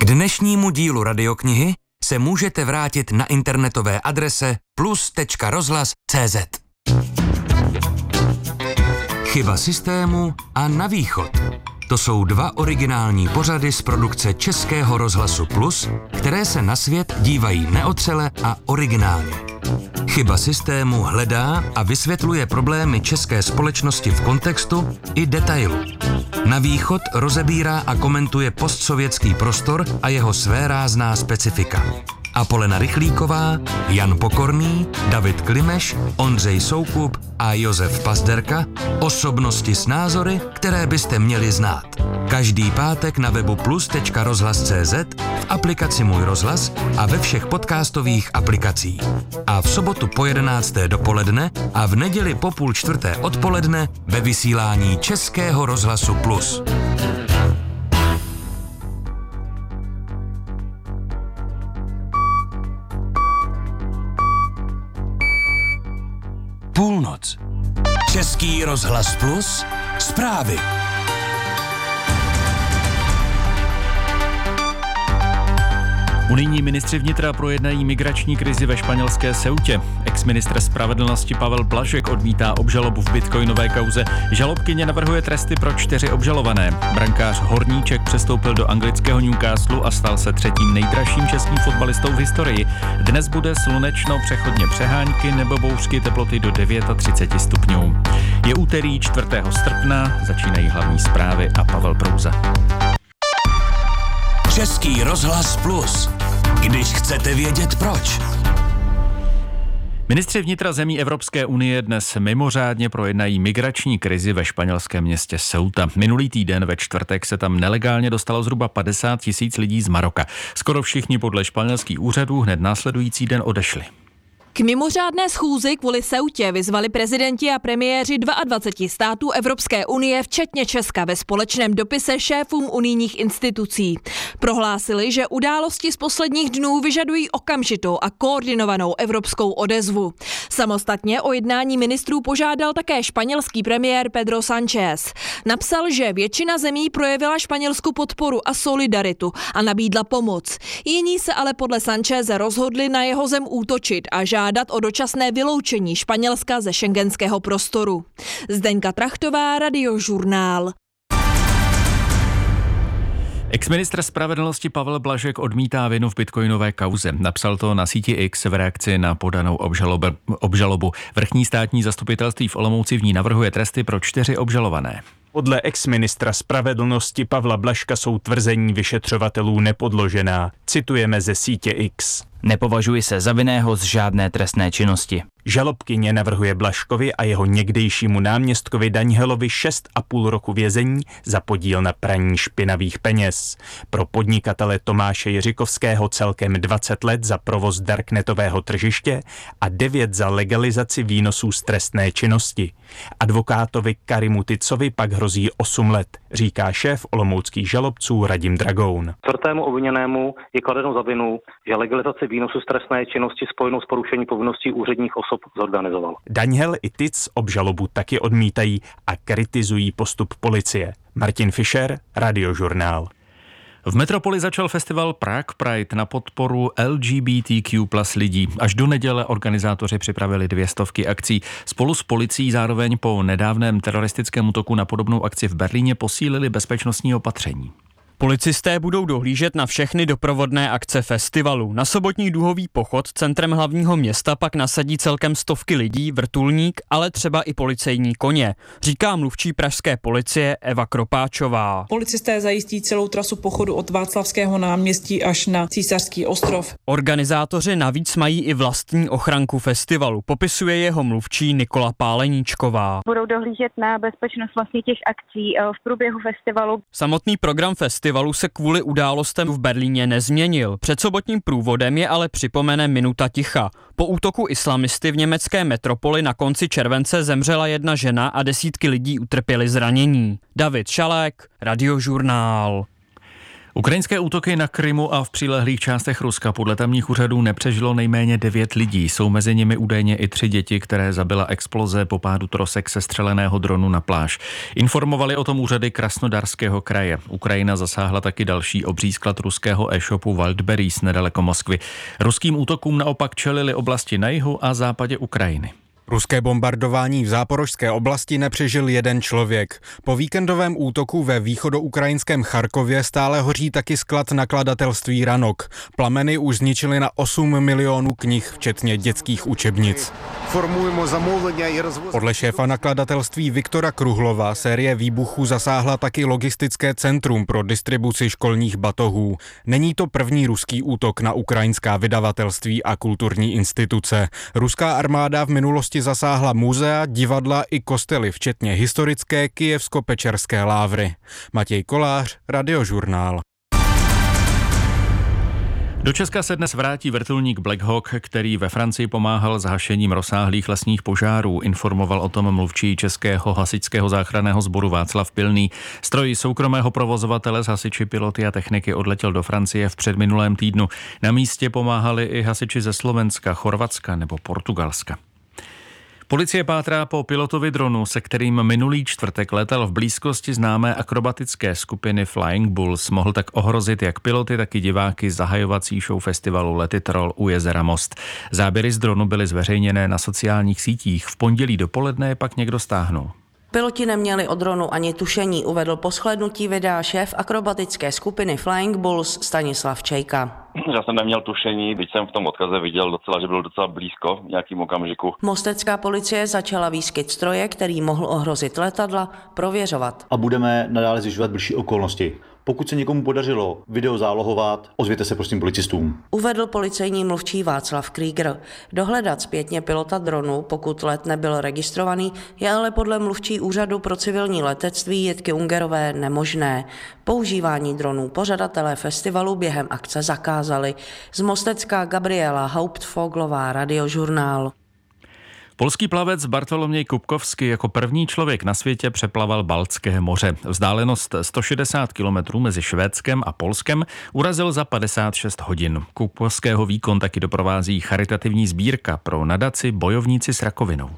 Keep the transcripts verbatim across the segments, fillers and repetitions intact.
dnešnímu dílu radioknihy se můžete vrátit na internetové adrese plus tečka rozhlas tečka cé zet. Chyba systému a Na východ. To jsou dva originální pořady z produkce Českého rozhlasu Plus, které se na svět dívají neotřele a originálně. Chyba systému hledá a vysvětluje problémy české společnosti v kontextu i detailu. Na východ rozebírá a komentuje postsovětský prostor a jeho svérázná specifika. Apolena Rychlíková, Jan Pokorný, David Klimeš, Ondřej Soukup a Josef Pazderka, osobnosti s názory, které byste měli znát. Každý pátek na webu plus tečka rozhlas tečka cé zet, v aplikaci Můj rozhlas a ve všech podcastových aplikacích. A v sobotu po jedenácté dopoledne a v neděli po půl čtvrté odpoledne ve vysílání Českého rozhlasu Plus. Půlnoc. Český rozhlas Plus. Zprávy. Unijní ministři vnitra projednají migrační krizi ve španělské Ceutě. Ex-ministr spravedlnosti Pavel Blažek odmítá obžalobu v bitcoinové kauze. Žalobkyně navrhuje tresty pro čtyři obžalované. Brankář Horníček přestoupil do anglického Newcastlu a stal se třetím nejdražším českým fotbalistou v historii. Dnes bude slunečno, přechodně přehánky nebo bouřky, teploty do třicet devět stupňů. Je úterý čtvrtého srpna, začínají hlavní zprávy a Pavel Prouza. Český rozhlas Plus. Když chcete vědět proč. Ministři vnitra zemí Evropské unie dnes mimořádně projednají migrační krizi ve španělském městě Ceuta. Minulý týden ve čtvrtek se tam nelegálně dostalo zhruba padesát tisíc lidí z Maroka. Skoro všichni podle španělských úřadů hned následující den odešli. K mimořádné schůzi kvůli Ceutě vyzvali prezidenti a premiéři dvaceti dvou států Evropské unie, včetně Česka, ve společném dopise šéfům unijních institucí. Prohlásili, že události z posledních dnů vyžadují okamžitou a koordinovanou evropskou odezvu. Samostatně o jednání ministrů požádal také španělský premiér Pedro Sánchez. Napsal, že většina zemí projevila Španělsku podporu a solidaritu a nabídla pomoc. Jiní se ale podle Sancheze rozhodli na jeho zem útočit a žádat o dočasné vyloučení Španělska ze schengenského prostoru. Zdeňka Trachtová, Radiožurnál. Ex-ministr spravedlnosti Pavel Blažek odmítá vinu v bitcoinové kauze. Napsal to na síti X v reakci na podanou obžalobu. obžalobu. Vrchní státní zastupitelství v Olomouci v ní navrhuje tresty pro čtyři obžalované. Podle ex-ministra spravedlnosti Pavla Blažka jsou tvrzení vyšetřovatelů nepodložená. Citujeme ze sítě X. Nepovažuji se za vinného z žádné trestné činnosti. Žalobkyně navrhuje Blažkovi a jeho někdejšímu náměstkovi Danielovi šest a půl roku vězení za podíl na praní špinavých peněz. Pro podnikatele Tomáše Jiřikovského celkem dvacet let za provoz darknetového tržiště a devět za legalizaci výnosů z trestné činnosti. Advokátovi Karimu Ticovi pak hrozí osm let, říká šéf olomouckých žalobců Radim Dragoun. Čtvrtému obviněnému je kladeno za vinu, že legalizaci výnosu z trestné činnosti spojenou s porušením povinností úředních osob zorganizoval. Daniel i Tic obžalobu taky odmítají a kritizují postup policie. Martin Fischer, Radiožurnál. V metropoli začal festival Prague Pride na podporu L G B T Q plus lidí. Až do neděle organizátoři připravili dvě stovky akcí. Spolu s policií zároveň po nedávném teroristickém útoku na podobnou akci v Berlíně posílili bezpečnostní opatření. Policisté budou dohlížet na všechny doprovodné akce festivalu. Na sobotní duhový pochod centrem hlavního města pak nasadí celkem stovky lidí, vrtulník, ale třeba i policejní koně, říká mluvčí pražské policie Eva Kropáčová. Policisté zajistí celou trasu pochodu od Václavského náměstí až na Císařský ostrov. Organizátoři navíc mají i vlastní ochranku festivalu, popisuje jeho mluvčí Nikola Páleníčková. Budou dohlížet na bezpečnost vlastně těch akcí v průběhu festivalu. Samotný program festivalu festivalu se kvůli událostem v Berlíně nezměnil. Před sobotním průvodem je ale připomene minuta ticha. Po útoku islamisty v německé metropoli na konci července zemřela jedna žena a desítky lidí utrpěly zranění. David Šalek, Radiožurnál. Ukrajinské útoky na Krymu a v přilehlých částech Ruska podle tamních úřadů nepřežilo nejméně devět lidí. Jsou mezi nimi údajně i tři děti, které zabila exploze po pádu trosek sestřeleného dronu na pláž. Informovali o tom úřady Krasnodarského kraje. Ukrajina zasáhla taky další obří sklad ruského e-shopu Wildberries nedaleko Moskvy. Ruským útokům naopak čelily oblasti na jihu a západě Ukrajiny. Ruské bombardování v záporožské oblasti nepřežil jeden člověk. Po víkendovém útoku ve východoukrajinském Charkově stále hoří taky sklad nakladatelství Ranok. Plameny už zničily na osm milionů knih, včetně dětských učebnic. Podle šéfa nakladatelství Viktora Kruhlova série výbuchů zasáhla taky logistické centrum pro distribuci školních batohů. Není to první ruský útok na ukrajinská vydavatelství a kulturní instituce. Ruská armáda v minulosti zasáhla muzea, divadla i kostely, včetně historické Kyjevsko-Pečerské lávry. Matěj Kolář, Radiožurnál. Do Česka se dnes vrátí vrtulník Black Hawk, který ve Francii pomáhal s hašením rozsáhlých lesních požárů. Informoval o tom mluvčí Českého hasičského záchranného sboru Václav Pilný. Stroj soukromého provozovatele s hasiči, piloty a techniky odletěl do Francie v předminulém týdnu. Na místě pomáhali i hasiči ze Slovenska, Chorvatska nebo Portugalska. Policie pátrá po pilotovi dronu, se kterým minulý čtvrtek letal v blízkosti známé akrobatické skupiny Flying Bulls. Mohl tak ohrozit jak piloty, tak i diváky zahajovací show festivalu Let It Roll u jezera Most. Záběry z dronu byly zveřejněné na sociálních sítích. V pondělí dopoledne je pak někdo stáhnul. Piloti neměli o dronu ani tušení, uvedl po shlédnutí videa šéf akrobatické skupiny Flying Bulls Stanislav Čejka. Já jsem neměl tušení, když jsem v tom odkaze viděl docela, že byl docela blízko v nějakým okamžiku. Mostecká policie začala výskyt stroje, který mohl ohrozit letadla, prověřovat. A budeme nadále zjišťovat bližší okolnosti. Pokud se někomu podařilo video zálohovat, ozvěte se prosím policistům. Uvedl policejní mluvčí Václav Krieger. Dohledat zpětně pilota dronu, pokud let nebyl registrovaný, je ale podle mluvčí úřadu pro civilní letectví Jitky Ungerové nemožné. Používání dronů pořadatelé festivalu během akce zakázali. Z Mostecka Gabriela Hauptfoglová, Radiožurnál. Polský plavec Bartoloměj Kupkovský jako první člověk na světě přeplaval Baltské moře. Vzdálenost sto šedesát kilometrů mezi Švédskem a Polskem urazil za padesát šest hodin. Kupkovského výkon taky doprovází charitativní sbírka pro nadaci Bojovníci s rakovinou.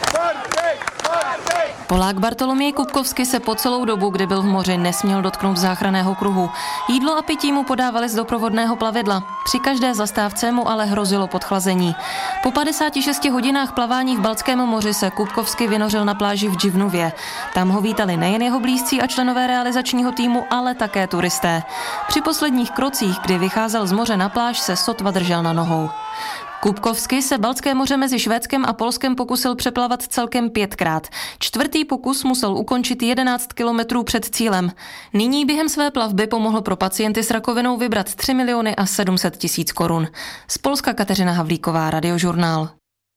Polák Bartoloměj Kupkovský se po celou dobu, kdy byl v moři, nesměl dotknout záchranného kruhu. Jídlo a pití mu podávali z doprovodného plavidla. Při každé zastávce mu ale hrozilo podchlazení. Po padesáti šesti hodinách plavání v Baltském moři se Kupkovský vynořil na pláži v Dživnuvě. Tam ho vítali nejen jeho blízcí a členové realizačního týmu, ale také turisté. Při posledních krocích, kdy vycházel z moře na pláž, se sotva držel na nohou. Kupkovský se Baltské moře mezi Švédskem a Polskem pokusil přeplavat celkem pětkrát. Čtvrtý pokus musel ukončit jedenáct kilometrů před cílem. Nyní během své plavby pomohl pro pacienty s rakovinou vybrat tři miliony a sedm set tisíc korun. Z Polska Kateřina Havlíková, Radiožurnál.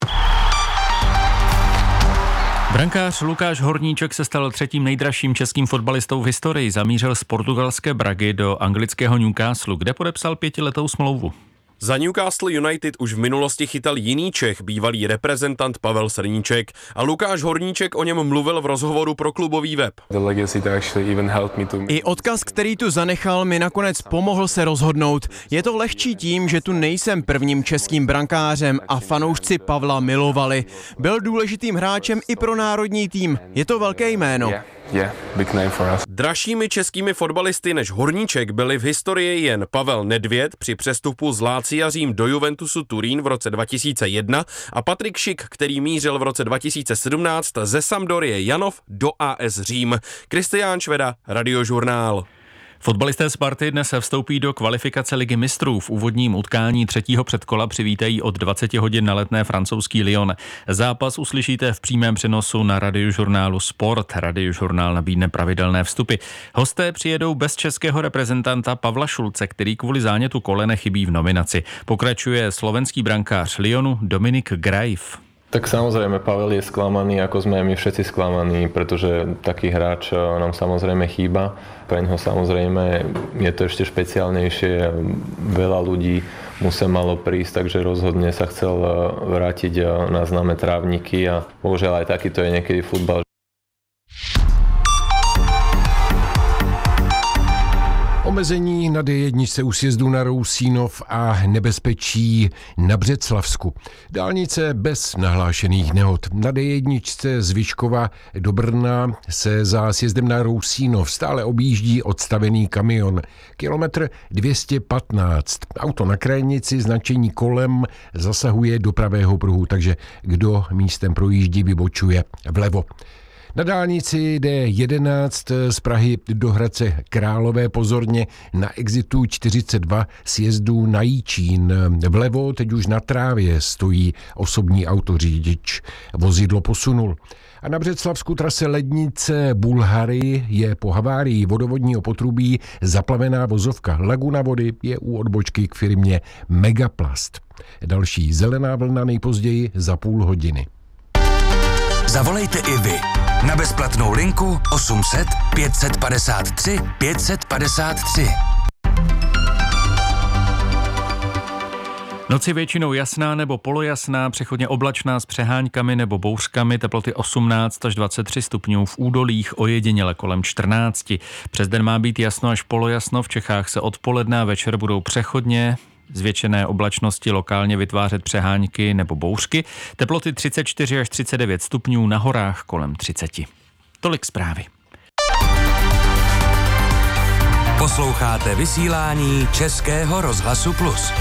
Brankář Lukáš Horníček se stal třetím nejdražším českým fotbalistou v historii. Zamířil z portugalské Bragy do anglického Newcastle, kde podepsal pětiletou smlouvu. Za Newcastle United už v minulosti chytal jiný Čech, bývalý reprezentant Pavel Srníček, a Lukáš Horníček o něm mluvil v rozhovoru pro klubový web. I odkaz, který tu zanechal, mi nakonec pomohl se rozhodnout. Je to lehčí tím, že tu nejsem prvním českým brankářem a fanoušci Pavla milovali. Byl důležitým hráčem i pro národní tým. Je to velké jméno. Yeah. Yeah, big name for us. Dražšími českými fotbalisty než Horníček byli v historii jen Pavel Nedvěd při přestupu z Lazia Řím do Juventusu Turín v roce dva tisíce jedna a Patrik Šik, který mířil v roce dva tisíce sedmnáct ze Sampdorie Janov do A S Řím. Kristián Šveda, Radiožurnál. Fotbalisté Sparty dnes vstoupí do kvalifikace Ligy mistrů. V úvodním utkání třetího předkola přivítají od dvaceti hodin na Letné francouzský Lyon. Zápas uslyšíte v přímém přenosu na Radiožurnálu Sport. Radiožurnál nabídne pravidelné vstupy. Hosté přijedou bez českého reprezentanta Pavla Šulce, který kvůli zánětu kolene chybí v nominaci. Pokračuje slovenský brankář Lyonu Dominik Grajf. Tak samozrejme, Pavel je sklamaný, ako sme my všetci sklamaní, pretože taký hráč nám samozrejme chýba. Pre ňoho samozrejme je to ešte špeciálnejšie, veľa ľudí mu sa malo prísť, takže rozhodne sa chcel vrátiť na známe trávniky a bohužiaľ aj takýto je niekedy futbal. Omezení na dé jedna u sjezdu na Rousínov a nebezpečí na Břeclavsku. Dálnice bez nahlášených nehod. Na dé jedna z Vyškova do Brna se za sjezdem na Rousínov stále objíždí odstavený kamion. Kilometr dvě stě patnáct. Auto na krajnici, značení kolem, zasahuje do pravého pruhu, takže kdo místem projíždí, vybočuje vlevo. Na dálnici dé jedenáct z Prahy do Hradce Králové pozorně na exitu čtyřicet dva sjezdu na Jičín. Vlevo, teď už na trávě, stojí osobní autořidič. Vozidlo posunul. A na Břeclavsku trase Lednice Bulhary je po havárii vodovodního potrubí zaplavená vozovka. Laguna vody je u odbočky k firmě Megaplast. Další zelená vlna nejpozději za půl hodiny. Zavolejte i vy na bezplatnou linku osm set pět set padesát tři pět set padesát tři. Noc je většinou jasná nebo polojasná, přechodně oblačná s přeháňkami nebo bouřkami, teploty osmnáct až dvacet tři stupňů, v údolích ojediněle kolem čtrnáct. Přes den má být jasno až polojasno, v Čechách se odpoledne a večer budou přechodně zvětšené oblačnosti lokálně vytvářet přeháňky nebo bouřky, teploty třicet čtyři až třicet devět stupňů, na horách kolem třicet. Tolik zprávy. Posloucháte vysílání Českého rozhlasu Plus.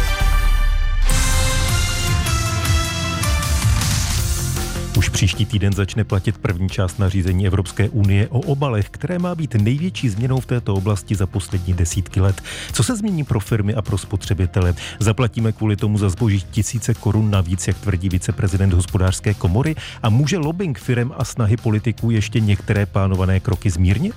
Už příští týden začne platit první část nařízení Evropské unie o obalech, které má být největší změnou v této oblasti za poslední desítky let. Co se změní pro firmy a pro spotřebitele? Zaplatíme kvůli tomu za zboží tisíce korun navíc, jak tvrdí viceprezident hospodářské komory? A může lobbying firem a snahy politiků ještě některé plánované kroky zmírnit?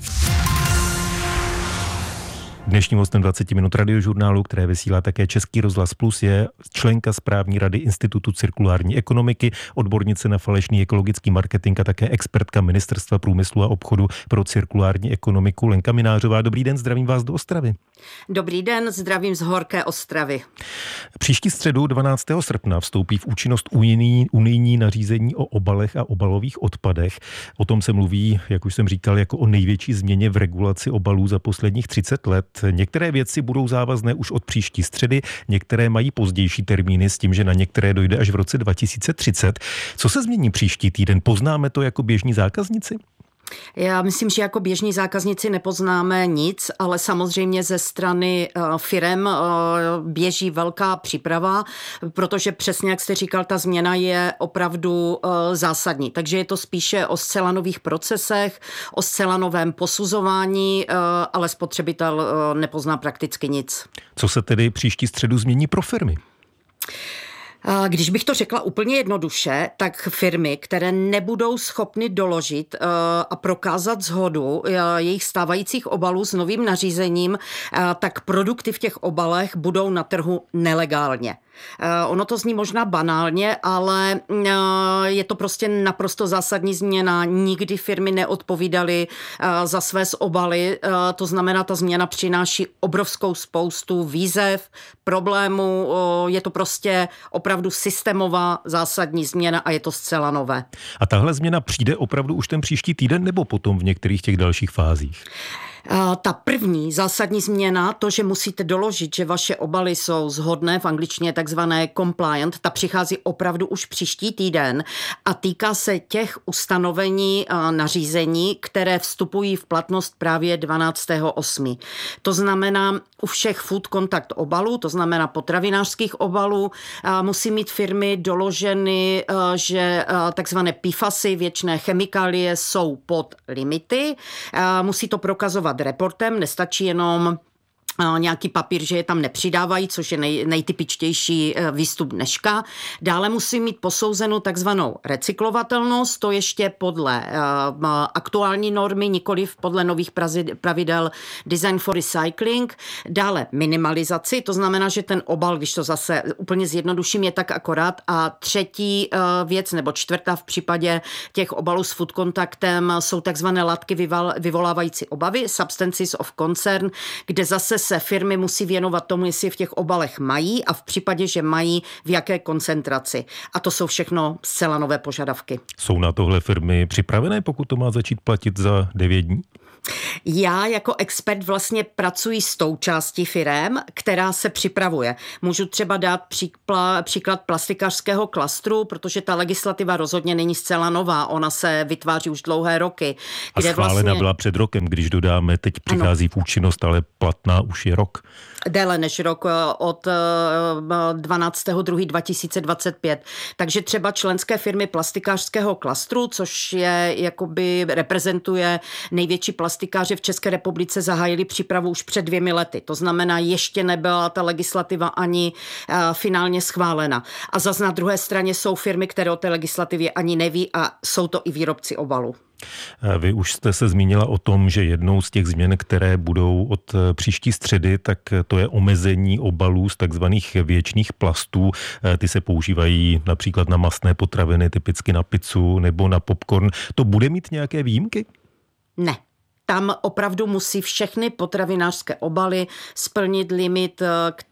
Dnešním hostem dvacet minut radiožurnálu, které vysílá také Český rozhlas Plus, je členka správní rady Institutu cirkulární ekonomiky, odbornice na falešný ekologický marketing a také expertka Ministerstva průmyslu a obchodu pro cirkulární ekonomiku Lenka Minářová. Dobrý den, zdravím vás do Ostravy. Dobrý den, zdravím z horké Ostravy. Příští středu dvanáctého srpna vstoupí v účinnost unijní, unijní nařízení o obalech a obalových odpadech. O tom se mluví, jak už jsem říkal, jako o největší změně v regulaci obalů za posledních třicet let. Některé věci budou závazné už od příští středy, některé mají pozdější termíny s tím, že na některé dojde až v roce dva tisíce třicet. Co se změní příští týden? Poznáme to jako běžní zákazníci? Já myslím, že jako běžní zákazníci nepoznáme nic, ale samozřejmě ze strany firem běží velká příprava, protože přesně jak jste říkal, ta změna je opravdu zásadní. Takže je to spíše o zcela nových procesech, o zcela novém posuzování, ale spotřebitel nepozná prakticky nic. Co se tedy příští středu změní pro firmy? Když bych to řekla úplně jednoduše, tak firmy, které nebudou schopny doložit a prokázat shodu jejich stávajících obalů s novým nařízením, tak produkty v těch obalech budou na trhu nelegálně. Ono to zní možná banálně, ale je to prostě naprosto zásadní změna. Nikdy firmy neodpovídaly za své obaly, to znamená, ta změna přináší obrovskou spoustu výzev, problémů, je to prostě opravdu systémová zásadní změna a je to zcela nové. A tahle změna přijde opravdu už ten příští týden nebo potom v některých těch dalších fázích? Ta první zásadní změna, to, že musíte doložit, že vaše obaly jsou shodné, v angličtině takzvané compliant, ta přichází opravdu už příští týden a týká se těch ustanovení nařízení, které vstupují v platnost právě dvanáctého osmého To znamená u všech food contact obalů, to znamená potravinářských obalů, musí mít firmy doloženy, že takzvané P F A S y, věčné chemikálie, jsou pod limity. Musí to prokazovat reportem, nestačí jenom nějaký papír, že je tam nepřidávají, což je nej, nejtypičtější výstup dneška. Dále musí mít posouzenou takzvanou recyklovatelnost, to ještě podle uh, aktuální normy, nikoliv podle nových pravidel Design for Recycling. Dále minimalizaci, to znamená, že ten obal, když to zase úplně zjednoduším, je tak akorát. A třetí uh, věc, nebo čtvrtá v případě těch obalů s food contactem, jsou takzvané látky vyval, vyvolávající obavy, substances of concern, kde zase se firmy musí věnovat tomu, jestli v těch obalech mají a v případě, že mají, v jaké koncentraci. A to jsou všechno zcela nové požadavky. Jsou na tohle firmy připravené, pokud to má začít platit za devět dní? Já jako expert vlastně pracuji s tou částí firem, která se připravuje. Můžu třeba dát příklad, příklad plastikařského klastru, protože ta legislativa rozhodně není zcela nová, ona se vytváří už dlouhé roky. A schválena vlastně... byla před rokem, když dodáme, teď přichází ano. v účinnost, ale platná už je rok. Déle než rok, od dvanáctého druhého dva tisíce dvacet pět. Takže třeba členské firmy plastikářského klastru, což je jakoby reprezentuje největší plastikáři v České republice, zahájili přípravu už před dvěmi lety. To znamená, ještě nebyla ta legislativa ani uh, finálně schválena. A zase na druhé straně jsou firmy, které o té legislativě ani neví a jsou to i výrobci obalu. Vy už jste se zmínila o tom, že jednou z těch změn, které budou od příští středy, tak to je omezení obalů z takzvaných věčných plastů. Ty se používají například na mastné potraviny, typicky na pizzu nebo na popcorn. To bude mít nějaké výjimky? Ne. Tam opravdu musí všechny potravinářské obaly splnit limit.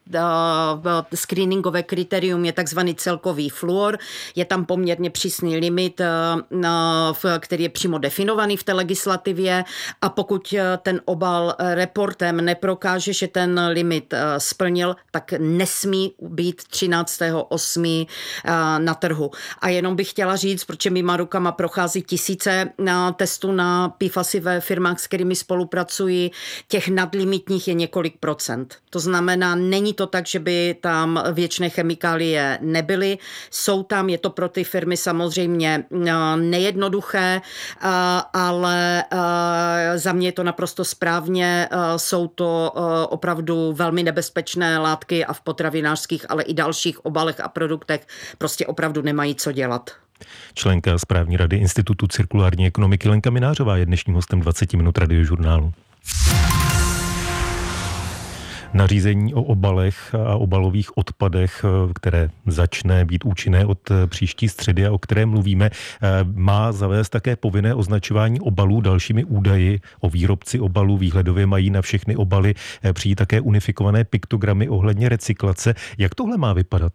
Screeningové kritérium je takzvaný celkový fluor. Je tam poměrně přísný limit, který je přímo definovaný v té legislativě, a pokud ten obal reportem neprokáže, že ten limit splnil, tak nesmí být třináctého osmého na trhu. A jenom bych chtěla říct, protože mýma rukama prochází tisíce testů na P F A S ve firmách, s kterými spolupracují, těch nadlimitních je několik procent. To znamená, není to tak, že by tam věčné chemikálie nebyly. Jsou tam, je to pro ty firmy samozřejmě nejednoduché, ale za mě je to naprosto správně. Jsou to opravdu velmi nebezpečné látky a v potravinářských, ale i dalších obalech a produktech prostě opravdu nemají co dělat. Členka správní rady Institutu cirkulární ekonomiky Lenka Minářová je dnešním hostem dvacet minut Radiožurnálu. Nařízení o obalech a obalových odpadech, které začne být účinné od příští středy a o které mluvíme, má zavést také povinné označování obalů dalšími údaji o výrobci obalů. Výhledově mají na všechny obaly přijít také unifikované piktogramy ohledně recyklace. Jak tohle má vypadat?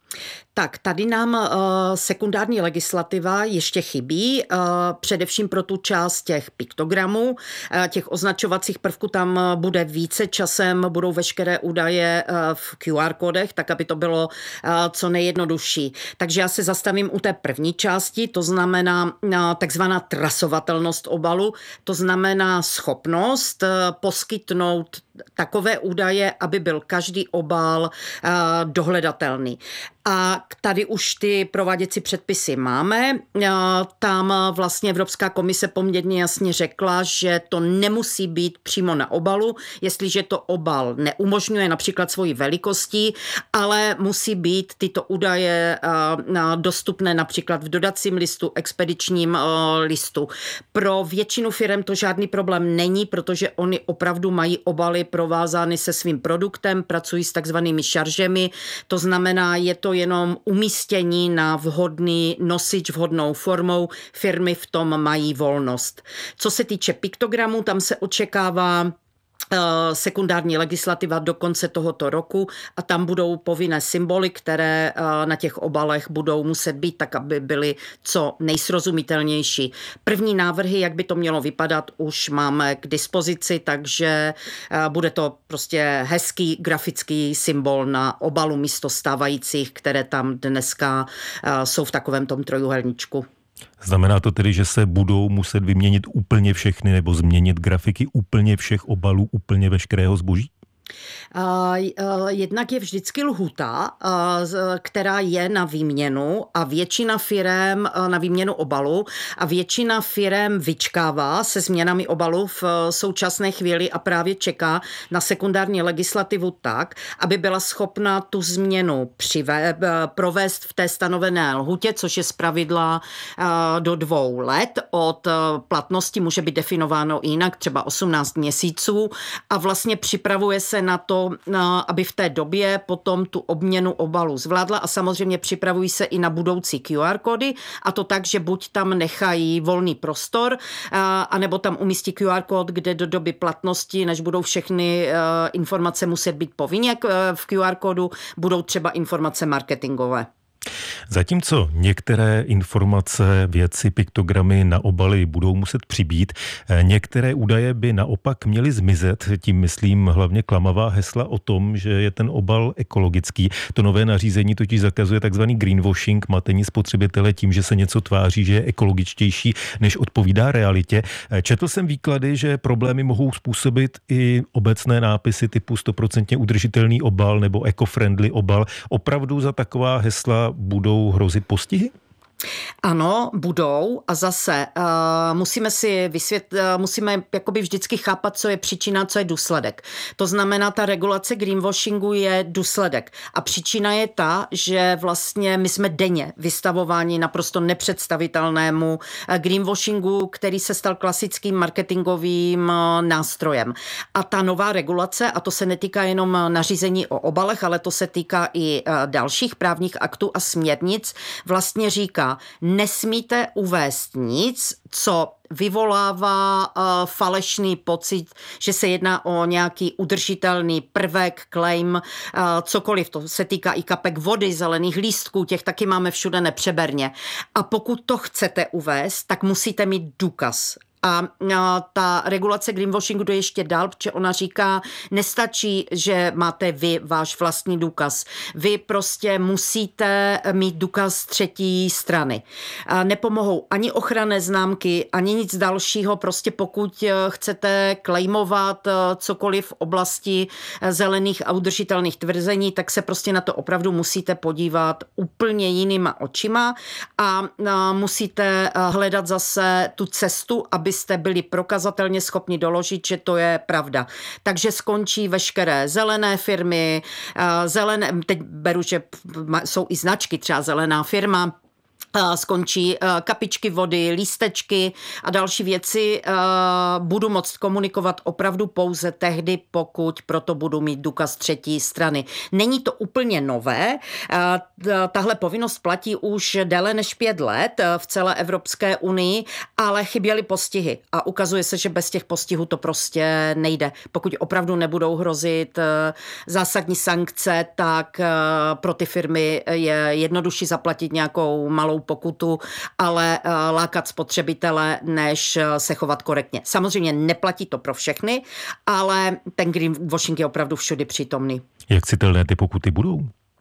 Tak tady nám uh, sekundární legislativa ještě chybí, uh, především pro tu část těch piktogramů, uh, těch označovacích prvků tam bude více časem, budou veškeré údaje uh, v Q R kódech, tak aby to bylo uh, co nejjednodušší. Takže já se zastavím u té první části, to znamená uh, takzvaná trasovatelnost obalu, to znamená schopnost uh, poskytnout takové údaje, aby byl každý obal uh, dohledatelný. A tady už ty prováděcí předpisy máme. Tam vlastně Evropská komise poměrně jasně řekla, že to nemusí být přímo na obalu, jestliže to obal neumožňuje například svoji velikostí, ale musí být tyto údaje dostupné například v dodacím listu, expedičním listu. Pro většinu firem to žádný problém není, protože oni opravdu mají obaly provázány se svým produktem, pracují s takzvanými šaržemi, to znamená, je to jenom umístění na vhodný nosič, vhodnou formou, firmy v tom mají volnost. Co se týče piktogramů, tam se očekává sekundární legislativa do konce tohoto roku a tam budou povinné symboly, které na těch obalech budou muset být tak, aby byly co nejsrozumitelnější. První návrhy, jak by to mělo vypadat, už máme k dispozici, takže bude to prostě hezký grafický symbol na obalu místo stávajících, které tam dneska jsou v takovém tom trojuhelníčku. Znamená to tedy, že se budou muset vyměnit úplně všechny nebo změnit grafiky úplně všech obalů, úplně veškerého zboží? Jednak je vždycky lhůta, která je na výměnu a většina firem na výměnu obalu a většina firem vyčkává se změnami obalu v současné chvíli a právě čeká na sekundární legislativu tak, aby byla schopna tu změnu přive, provést v té stanovené lhůtě, což je zpravidla do dvou let. Od platnosti může být definováno jinak, třeba osmnáct měsíců a vlastně připravuje se na to, aby v té době potom tu obměnu obalu zvládla a samozřejmě připravují se i na budoucí Q R kódy a to tak, že buď tam nechají volný prostor, anebo tam umístí Q R kód, kde do doby platnosti, než budou všechny informace muset být povinně v Q R kódu, budou třeba informace marketingové. Zatímco některé informace, věci, piktogramy na obaly budou muset přibýt, některé údaje by naopak měly zmizet, tím myslím hlavně klamavá hesla o tom, že je ten obal ekologický. To nové nařízení totiž zakazuje takzvaný greenwashing, matení spotřebitele tím, že se něco tváří, že je ekologičtější, než odpovídá realitě. Četl jsem výklady, že problémy mohou způsobit i obecné nápisy typu stoprocentně udržitelný obal nebo eco-friendly obal. Opravdu za taková hesla budou hrozit postihy? Ano, budou a zase uh, musíme si vysvětlit, uh, musíme jakoby vždycky chápat, co je příčina, co je důsledek. To znamená, ta regulace greenwashingu je důsledek a příčina je ta, že vlastně my jsme denně vystavováni naprosto nepředstavitelnému greenwashingu, který se stal klasickým marketingovým nástrojem. A ta nová regulace, a to se netýká jenom nařízení o obalech, ale to se týká i dalších právních aktů a směrnic, vlastně říká, nesmíte uvést nic, co vyvolává uh, falešný pocit, že se jedná o nějaký udržitelný prvek, claim, uh, cokoliv. To se týká i kapek vody, zelených lístků, těch taky máme všude nepřeberně. A pokud to chcete uvést, tak musíte mít důkaz. A ta regulace greenwashingu jde ještě dál, protože ona říká, nestačí, že máte vy váš vlastní důkaz. Vy prostě musíte mít důkaz třetí strany. A nepomohou ani ochranné známky, ani nic dalšího. Prostě pokud chcete claimovat cokoliv v oblasti zelených a udržitelných tvrzení, tak se prostě na to opravdu musíte podívat úplně jinýma očima a musíte hledat zase tu cestu, aby abyste byli prokazatelně schopni doložit, že to je pravda. Takže skončí veškeré zelené firmy, zelené, teď beru, že jsou i značky, třeba zelená firma, skončí kapičky vody, lístečky a další věci. Budu moct komunikovat opravdu pouze tehdy, pokud proto budu mít důkaz třetí strany. Není to úplně nové. Tahle povinnost platí už déle než pět let v celé Evropské unii, ale chyběly postihy. A ukazuje se, že bez těch postihů to prostě nejde. Pokud opravdu nebudou hrozit zásadní sankce, tak pro ty firmy je jednodušší zaplatit nějakou malou pokutu, ale lákat spotřebitele, než se chovat korektně. Samozřejmě neplatí to pro všechny, ale ten greenwashing je opravdu všude přítomný. Jak citelné ty pokuty budou?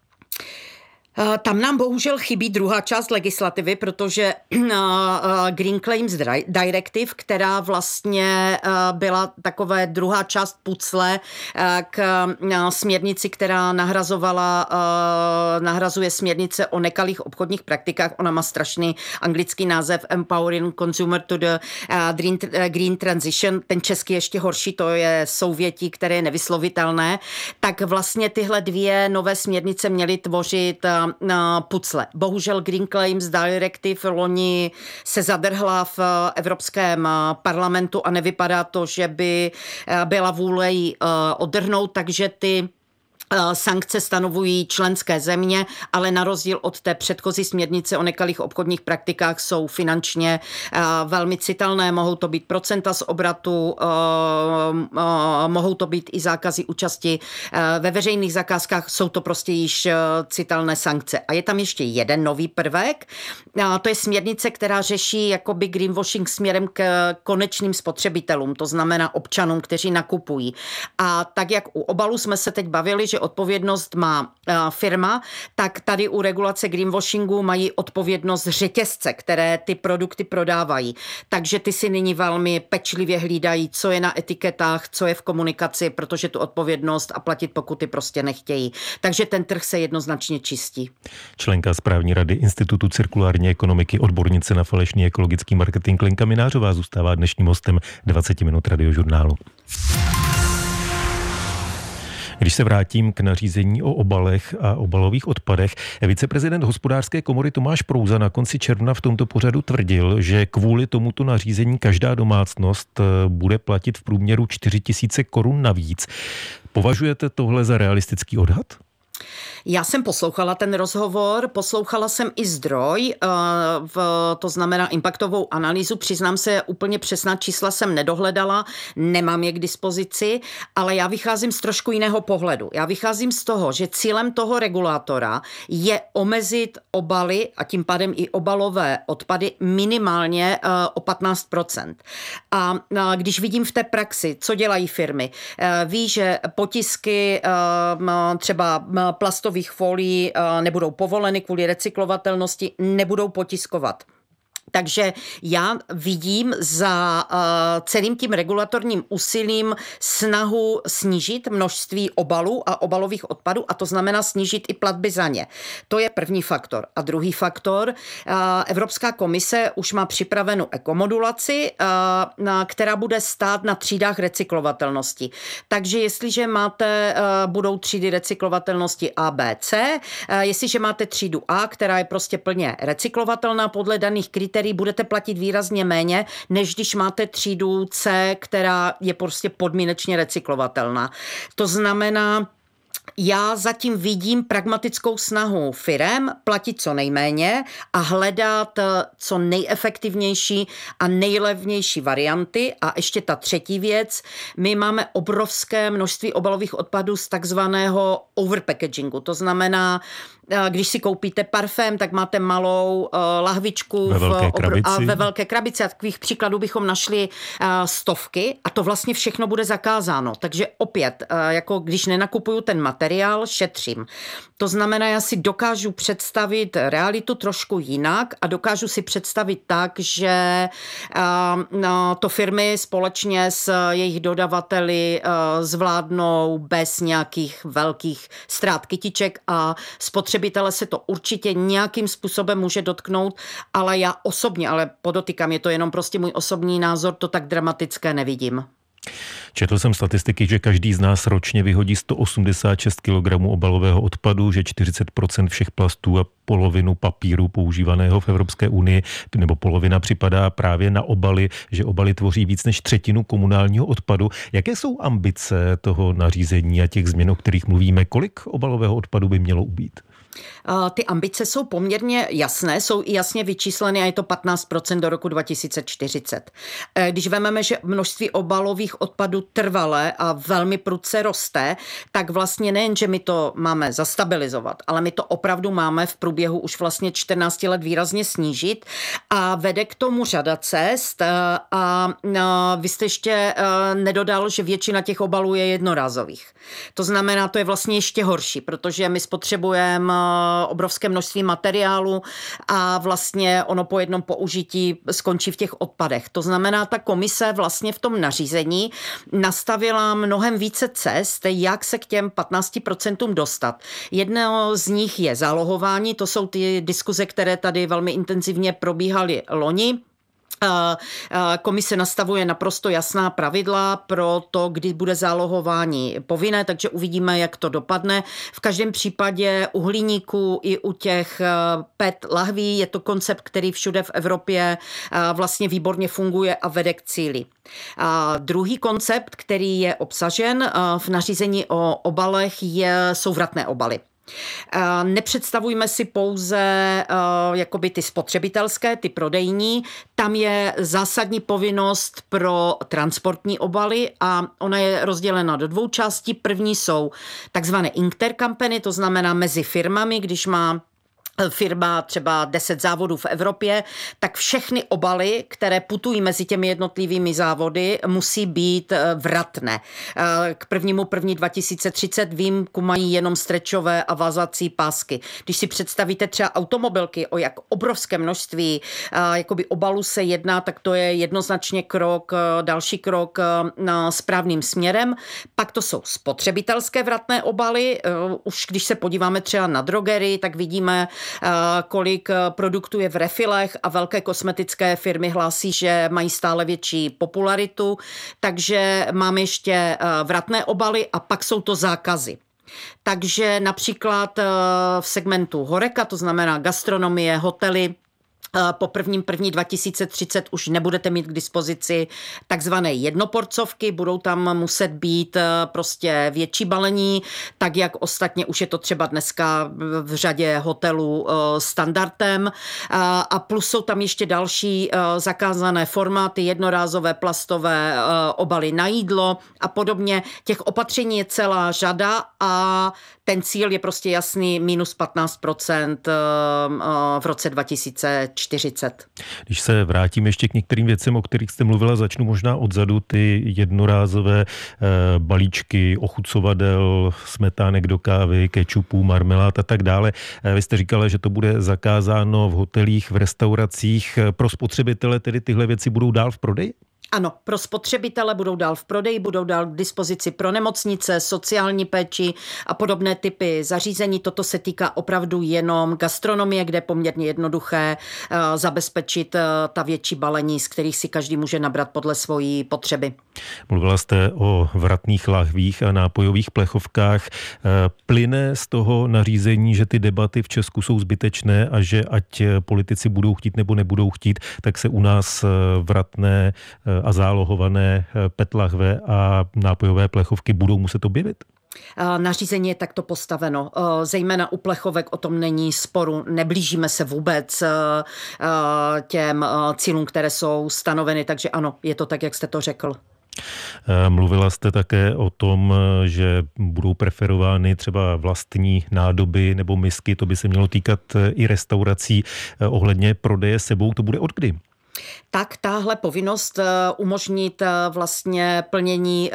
Tam nám bohužel chybí druhá část legislativy, protože Green Claims Directive, která vlastně byla takové druhá část pucle k směrnici, která nahrazovala, nahrazuje směrnice o nekalých obchodních praktikách. Ona má strašný anglický název Empowering Consumer to the Green Transition. Ten český ještě horší, to je souvětí, které je nevyslovitelné. Tak vlastně tyhle dvě nové směrnice měly tvořit na pucle. Bohužel Green Claims Directive loni se zadrhla v Evropském parlamentu a nevypadá to, že by byla vůle ji odrhnout, takže ty sankce stanovují členské země, ale na rozdíl od té předchozí směrnice o nekalých obchodních praktikách jsou finančně velmi citelné. Mohou to být procenta z obratu, mohou to být i zákazy účasti ve veřejných zakázkách, jsou to prostě již citelné sankce. A je tam ještě jeden nový prvek, to je směrnice, která řeší jakoby greenwashing směrem k konečným spotřebitelům, to znamená občanům, kteří nakupují. A tak, jak u obalu jsme se teď bavili, že odpovědnost má firma, tak tady u regulace greenwashingu mají odpovědnost řetězce, které ty produkty prodávají. Takže ty si nyní velmi pečlivě hlídají, co je na etiketách, co je v komunikaci, protože tu odpovědnost a platit pokuty prostě nechtějí. Takže ten trh se jednoznačně čistí. Členka správní rady Institutu cirkulární ekonomiky, odbornice na falešný ekologický marketing Lenka Minářová zůstává dnešním hostem dvacet minut Radiožurnálu. Když se vrátím k nařízení o obalech a obalových odpadech, viceprezident hospodářské komory Tomáš Prouza na konci června v tomto pořadu tvrdil, že kvůli tomuto nařízení každá domácnost bude platit v průměru čtyři tisíce korun navíc. Považujete tohle za realistický odhad? Já jsem poslouchala ten rozhovor, poslouchala jsem i zdroj, v, to znamená impaktovou analýzu. Přiznám se, úplně přesná čísla jsem nedohledala, nemám je k dispozici, ale já vycházím z trošku jiného pohledu. Já vycházím z toho, že cílem toho regulátora je omezit obaly a tím pádem i obalové odpady minimálně o patnáct procent. A když vidím v té praxi, co dělají firmy, ví, že potisky třeba plastových folií nebudou povoleny kvůli recyklovatelnosti, nebudou potiskovat. Takže já vidím za uh, celým tím regulatorním úsilím snahu snížit množství obalů a obalových odpadů, a to znamená snížit i platby za ně. To je první faktor. A druhý faktor, uh, Evropská komise už má připravenou ekomodulaci, uh, na, která bude stát na třídách recyklovatelnosti. Takže jestliže máte, uh, budou třídy recyklovatelnosti A, B, C, uh, jestliže máte třídu A, která je prostě plně recyklovatelná podle daných kritérií, budete platit výrazně méně, než když máte třídu C, která je prostě podmínečně recyklovatelná. To znamená, já zatím vidím pragmatickou snahu firem platit co nejméně a hledat co nejefektivnější a nejlevnější varianty. A ještě ta třetí věc, my máme obrovské množství obalových odpadů z takzvaného overpackagingu. To znamená, když si koupíte parfém, tak máte malou uh, lahvičku ve velké, v, krabici. A ve velké krabici. A takových příkladů bychom našli uh, stovky a to vlastně všechno bude zakázáno. Takže opět, uh, jako když nenakupuju ten materiál, šetřím. To znamená, já si dokážu představit realitu trošku jinak a dokážu si představit tak, že uh, no, to firmy společně s jejich dodavateli uh, zvládnou bez nějakých velkých ztrát kytiček a spotřebitelů. Spotřebitele se to určitě nějakým způsobem může dotknout, ale já osobně, ale podotýkám, je to jenom prostě můj osobní názor, to tak dramatické nevidím. Četl jsem statistiky, že každý z nás ročně vyhodí sto osmdesát šest kilogramů obalového odpadu, že čtyřicet procent všech plastů a polovinu papíru používaného v Evropské unii, nebo polovina připadá právě na obaly, že obaly tvoří víc než třetinu komunálního odpadu. Jaké jsou ambice toho nařízení a těch změn, o kterých mluvíme? Kolik obalového odpadu by mělo ubýt? Ty ambice jsou poměrně jasné, jsou i jasně vyčísleny a je to patnáct procent do roku dva tisíce čtyřicet. Když vezmeme, že množství obalových odpadů trvale a velmi prudce roste, tak vlastně nejen, že my to máme zastabilizovat, ale my to opravdu máme v průběhu už vlastně čtrnáct let výrazně snížit a vede k tomu řada cest a vy jste ještě nedodal, že většina těch obalů je jednorázových. To znamená, to je vlastně ještě horší, protože my spotřebujeme obrovské množství materiálu a vlastně ono po jednom použití skončí v těch odpadech. To znamená, ta komise vlastně v tom nařízení nastavila mnohem více cest, jak se k těm patnácti procentům dostat. Jedno z nich je zálohování, to jsou ty diskuze, které tady velmi intenzivně probíhaly loni. Komise nastavuje naprosto jasná pravidla pro to, kdy bude zálohování povinné, takže uvidíme, jak to dopadne. V každém případě u hliníku i u těch P E T lahví je to koncept, který všude v Evropě vlastně výborně funguje a vede k cíli. A druhý koncept, který je obsažen v nařízení o obalech, je, jsou vratné obaly. Nepředstavujme si pouze jakoby ty spotřebitelské, ty prodejní. Tam je zásadní povinnost pro transportní obaly a ona je rozdělena do dvou částí. První jsou takzvané intercompany, to znamená mezi firmami, když má firma třeba deset závodů v Evropě, tak všechny obaly, které putují mezi těmi jednotlivými závody, musí být vratné. K prvnímu první dva tisíce třicet výjimku mají jenom strečové a vazací pásky. Když si představíte třeba automobilky, o jak obrovské množství jakoby obalů se jedná, tak to je jednoznačně krok, další krok správným směrem. Pak to jsou spotřebitelské vratné obaly. Už když se podíváme třeba na drogery, tak vidíme, kolik produktů je v refilech a velké kosmetické firmy hlásí, že mají stále větší popularitu, takže máme ještě vratné obaly a pak jsou to zákazy. Takže například v segmentu Horeca, to znamená gastronomie, hotely, Po prvním první dva tisíce třicet už nebudete mít k dispozici takzvané jednoporcovky, budou tam muset být prostě větší balení, tak jak ostatně už je to třeba dneska v řadě hotelů standardem. A plus jsou tam ještě další zakázané formáty, jednorázové plastové obaly na jídlo a podobně. Těch opatření je celá řada a ten cíl je prostě jasný, minus patnáct procent v roce dva tisíce čtyřicet. Když se vrátím ještě k některým věcem, o kterých jste mluvila, začnu možná odzadu, ty jednorázové balíčky ochucovadel, smetánek do kávy, kečupů, marmelád a tak dále. Vy jste říkala, že to bude zakázáno v hotelích, v restauracích. Pro spotřebitele tedy tyhle věci budou dál v prodeji? Ano, pro spotřebitele budou dál v prodeji, budou dál k dispozici pro nemocnice, sociální péči a podobné typy zařízení. Toto se týká opravdu jenom gastronomie, kde je poměrně jednoduché uh, zabezpečit uh, ta větší balení, z kterých si každý může nabrat podle svojí potřeby. Mluvila jste o vratných lahvích a nápojových plechovkách. Plyne z toho nařízení, že ty debaty v Česku jsou zbytečné a že ať politici budou chtít nebo nebudou chtít, tak se u nás vratné a zálohované pé é té lahve a nápojové plechovky budou muset objevit? Nařízení je takto postaveno. Zejména u plechovek o tom není sporu. Neblížíme se vůbec těm cílům, které jsou stanoveny, takže ano, je to tak, jak jste to řekl. Mluvila jste také o tom, že budou preferovány třeba vlastní nádoby nebo misky, to by se mělo týkat i restaurací. Ohledně prodeje sebou, to bude od kdy? Tak tahle povinnost umožnit vlastně plnění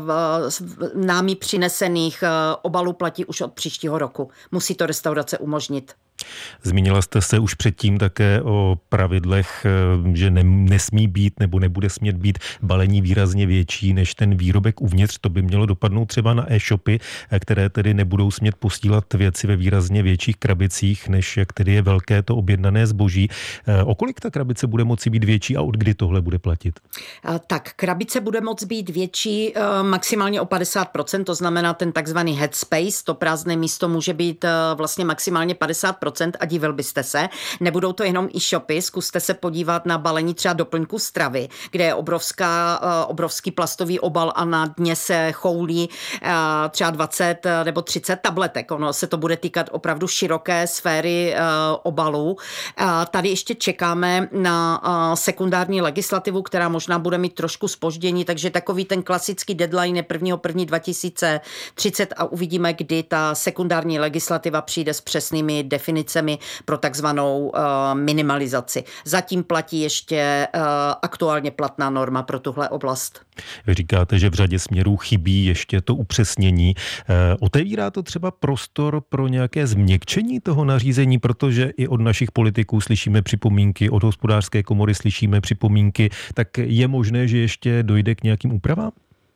námi přinesených obalů platí už od příštího roku. Musí to restaurace umožnit. Zmínila jste se už předtím také o pravidlech, že ne, nesmí být nebo nebude smět být balení výrazně větší než ten výrobek uvnitř. To by mělo dopadnout třeba na e-shopy, které tedy nebudou smět posílat věci ve výrazně větších krabicích, než jak tedy je velké to objednané zboží. O kolik ta krabice bude moci být větší a od kdy tohle bude platit? Tak, krabice bude moct být větší maximálně o padesát procent, to znamená ten takzvaný headspace, to prázdné místo může být vlastně maximálně padesát procent a divil byste se. Nebudou to jenom e-shopy, zkuste se podívat na balení třeba doplňku stravy, kde je obrovská, obrovský plastový obal a na dně se choulí třeba dvacet nebo třicet tabletek. Ono se to bude týkat opravdu široké sféry obalů. Tady ještě čekáme na sekundární legislativu, která možná bude mít trošku zpoždění, takže takový ten klasický deadline je prvního prvního dva tisíce třicet a uvidíme, kdy ta sekundární legislativa přijde s přesnými definicemi pro takzvanou uh, minimalizaci. Zatím platí ještě uh, aktuálně platná norma pro tuhle oblast. Vy říkáte, že v řadě směrů chybí ještě to upřesnění. E, otevírá to třeba prostor pro nějaké změkčení toho nařízení, protože i od našich politiků slyšíme připomínky, od hospodářské komory slyšíme připomínky, tak je možné, že ještě dojde k nějakým úpravám?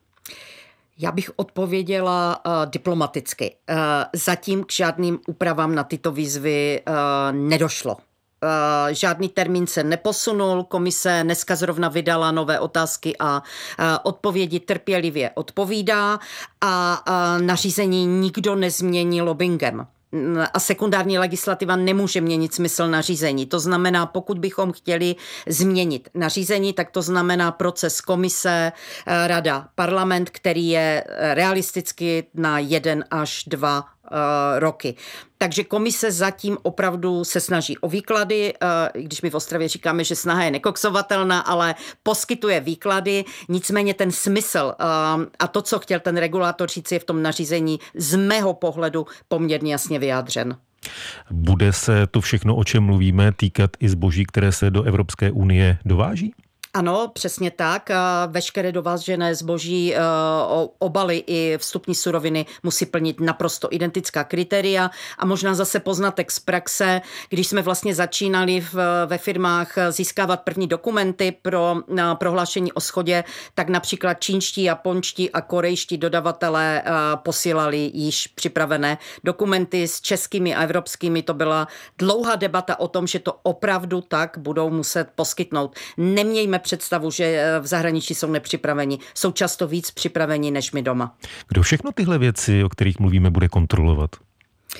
Já bych odpověděla uh, diplomaticky. Uh, zatím k žádným úpravám na tyto výzvy uh, nedošlo. Uh, žádný termín se neposunul, komise dneska zrovna vydala nové otázky a uh, odpovědi trpělivě odpovídá a uh, nařízení nikdo nezmění lobbingem. A sekundární legislativa nemůže měnit smysl nařízení. To znamená, pokud bychom chtěli změnit nařízení, tak to znamená proces komise, rada, parlament, který je realisticky na jeden až dva uh, roky. Takže komise zatím opravdu se snaží o výklady, uh, když my v Ostravě říkáme, že snaha je nekoksovatelná, ale poskytuje výklady, nicméně ten smysl uh, a to, co chtěl ten regulátor říct, je v tom nařízení z mého pohledu poměrně jasně vyjádřen. Bude se to všechno, o čem mluvíme, týkat i zboží, které se do Evropské unie dováží? Ano, přesně tak. Veškeré dovážené zboží, obaly i vstupní suroviny musí plnit naprosto identická kritéria a možná zase poznatek z praxe, když jsme vlastně začínali v, ve firmách získávat první dokumenty pro prohlášení o shodě, tak například čínští, japonští a korejští dodavatelé posílali již připravené dokumenty s českými a evropskými. To byla dlouhá debata o tom, že to opravdu tak budou muset poskytnout. Nemějme představu, že v zahraničí jsou nepřipraveni. Jsou často víc připraveni než my doma. Kdo všechno tyhle věci, o kterých mluvíme, bude kontrolovat?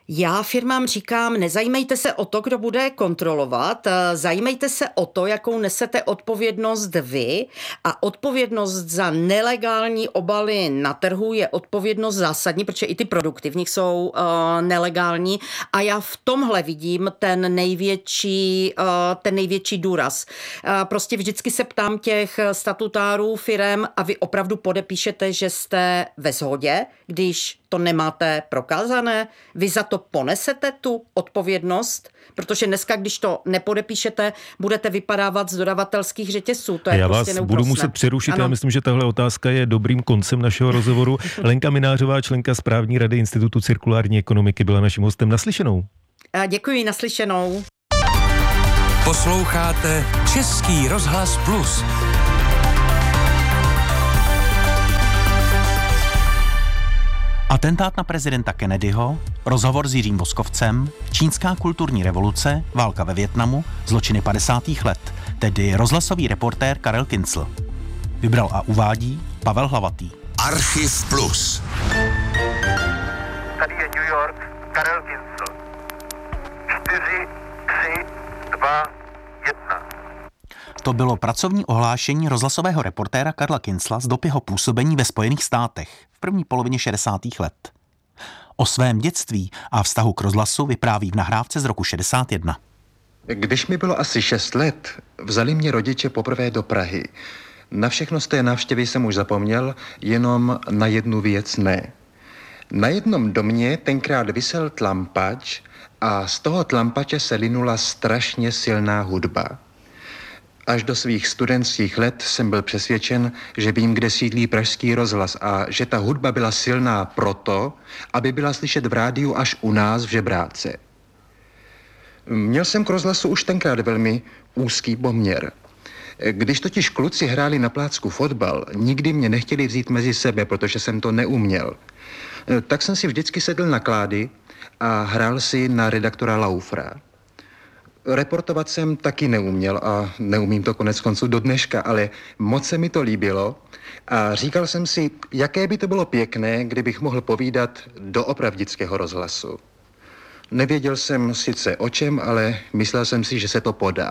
Já firmám říkám, nezajímejte se o to, kdo bude kontrolovat, zajímejte se o to, jakou nesete odpovědnost vy a odpovědnost za nelegální obaly na trhu je odpovědnost zásadní, protože i ty produkty v nich jsou uh, nelegální a já v tomhle vidím ten největší, uh, ten největší důraz. Uh, prostě vždycky se ptám těch statutárů firem a vy opravdu podepíšete, že jste ve shodě, když to nemáte prokázané, vy za to ponesete tu odpovědnost, protože dneska, když to nepodepíšete, budete vypadávat z dodavatelských řetězců. To je Já prostě vás neúprosné. budu muset přerušit, ano. Já myslím, že tahle otázka je dobrým koncem našeho rozhovoru. Lenka Minářová, členka správní rady Institutu cirkulární ekonomiky, byla naším hostem. Naslyšenou. A děkuji, naslyšenou. Posloucháte Český rozhlas Plus. Atentát na prezidenta Kennedyho, rozhovor s Jiřím Voskovcem, čínská kulturní revoluce, válka ve Vietnamu, zločiny padesátých let, tedy rozhlasový reportér Karel Kincl. Vybral a uvádí Pavel Hlavatý. Archiv Plus. Tady je New York, Karel Kincl. čtyři, tři, dva, jedna. To bylo pracovní ohlášení rozhlasového reportéra Karla Kincla z dob jeho působení ve Spojených státech v první polovině šedesátých let. O svém dětství a vztahu k rozhlasu vypráví v nahrávce z roku šedesát jedna. Když mi bylo asi šest let, vzali mě rodiče poprvé do Prahy. Na všechno z té návštěvy jsem už zapomněl, jenom na jednu věc ne. Na jednom domě tenkrát visel tlampač a z toho tlampače se linula strašně silná hudba. Až do svých studentských let jsem byl přesvědčen, že vím, kde sídlí Pražský rozhlas a že ta hudba byla silná proto, aby byla slyšet v rádiu až u nás v Žebráce. Měl jsem k rozhlasu už tenkrát velmi úzký poměr. Když totiž kluci hráli na plácku fotbal, nikdy mě nechtěli vzít mezi sebe, protože jsem to neuměl. Tak jsem si vždycky sedl na klády a hrál si na redaktora Laufra. Reportovat jsem taky neuměl a neumím to konec konců do dneška, ale moc se mi to líbilo a říkal jsem si, jaké by to bylo pěkné, kdybych mohl povídat do opravdického rozhlasu. Nevěděl jsem sice o čem, ale myslel jsem si, že se to podá.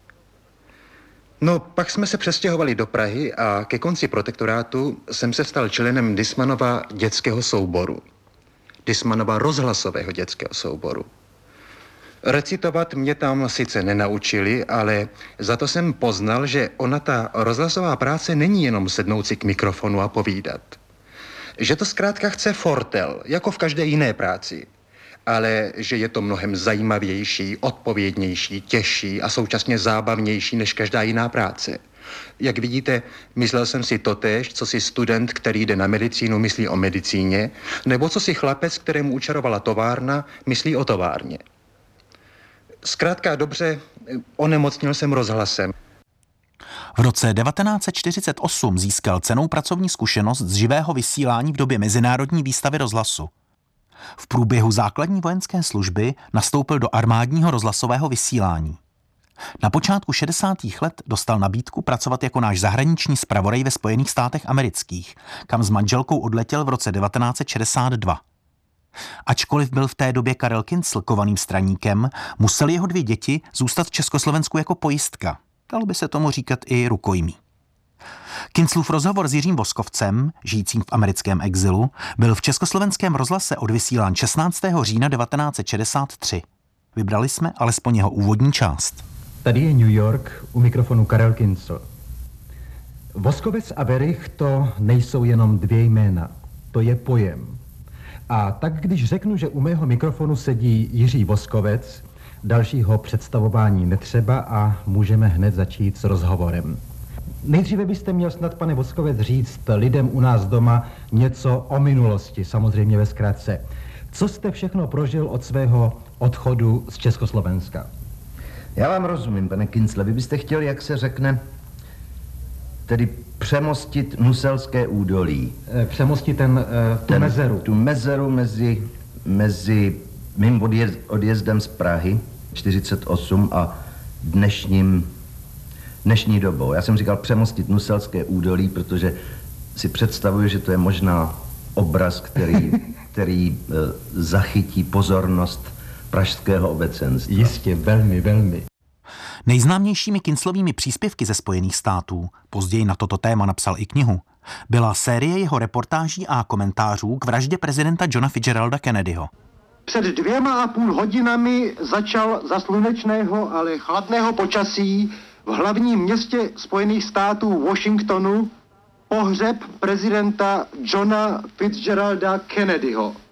No, pak jsme se přestěhovali do Prahy a ke konci protektorátu jsem se stal členem Dismanova dětského souboru. Dismanova rozhlasového dětského souboru. Recitovat mě tam sice nenaučili, ale za to jsem poznal, že ona ta rozhlasová práce není jenom sednout si k mikrofonu a povídat. Že to zkrátka chce fortel, jako v každé jiné práci. Ale že je to mnohem zajímavější, odpovědnější, těžší a současně zábavnější než každá jiná práce. Jak vidíte, myslel jsem si totéž, co si student, který jde na medicínu, myslí o medicíně, nebo co si chlapec, kterému učarovala továrna, myslí o továrně. Zkrátka dobře, onemocnil jsem rozhlasem. V roce devatenáct set čtyřicet osm získal cennou pracovní zkušenost z živého vysílání v době Mezinárodní výstavy rozhlasu. V průběhu základní vojenské služby nastoupil do armádního rozhlasového vysílání. Na počátku šedesátých let dostal nabídku pracovat jako náš zahraniční zpravodaj ve Spojených státech amerických, kam s manželkou odletěl v roce devatenáct set šedesát dva. Ačkoliv byl v té době Karel Kincl kovaným straníkem, musel jeho dvě děti zůstat v Československu jako pojistka. Dalo by se tomu říkat i rukojmí. Kinclův rozhovor s Jiřím Voskovcem, žijícím v americkém exilu, byl v československém rozhlase odvysílán šestnáctého října devatenáct set šedesát tři. Vybrali jsme alespoň jeho úvodní část. Tady je New York, u mikrofonu Karel Kincl. Voskovec a Werich to nejsou jenom dvě jména, to je pojem. A tak když řeknu, že u mého mikrofonu sedí Jiří Voskovec, dalšího představování netřeba a můžeme hned začít s rozhovorem. Nejdříve byste měl snad, pane Voskovec, říct lidem u nás doma něco o minulosti, samozřejmě ve zkratce. Co jste všechno prožil od svého odchodu z Československa? Já vám rozumím, pane Kincle. Vy byste chtěl, jak se řekne, tedy přemostit Nuselské údolí. E, přemostit ten, e, tu ten, mezeru. Tu mezeru mezi, mezi mým odjezd, odjezdem z Prahy čtyřicet osm a dnešním, dnešní dobou. Já jsem říkal přemostit Nuselské údolí, protože si představuji, že to je možná obraz, který který e, zachytí pozornost pražského obecenstva. Jistě, velmi, velmi. Nejznámějšími Kincelovými příspěvky ze Spojených států, později na toto téma napsal i knihu, byla série jeho reportáží a komentářů k vraždě prezidenta Johna Fitzgeralda Kennedyho. Před dvěma a půl hodinami začal za slunečného, ale chladného počasí v hlavním městě Spojených států Washingtonu pohřeb prezidenta Johna Fitzgeralda Kennedyho.